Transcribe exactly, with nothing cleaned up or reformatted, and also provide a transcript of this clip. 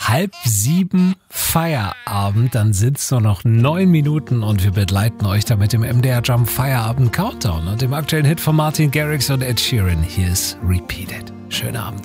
halb sieben Feierabend. Dann sind es nur noch neun Minuten und wir begleiten euch da mit dem M D R Jump Feierabend Countdown und dem aktuellen Hit von Martin Garrix und Ed Sheeran. Hier ist Repeated. Schönen Abend.